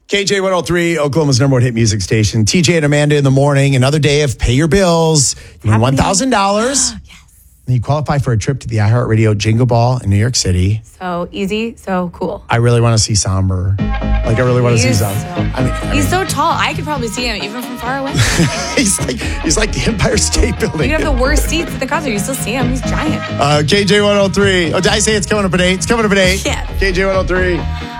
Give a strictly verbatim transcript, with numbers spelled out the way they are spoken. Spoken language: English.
K J one oh three, Oklahoma's number one hit music station. T J and Amanda in the morning. Another day of pay your bills. You win one thousand dollars. Yes. And you qualify for a trip to the iHeartRadio Jingle Ball in New York City. So easy, so cool. I really want to see Somber. Like, I really want to see He's Somber. so- I mean, I He's mean, so tall. I could probably see him even from far away. he's like he's like the Empire State Building. You have the worst seats at the concert. You still see him. He's giant. Uh, K J one oh three. Oh, did I say it's coming up at eight? It's coming up at eight. Yeah. K J one oh three.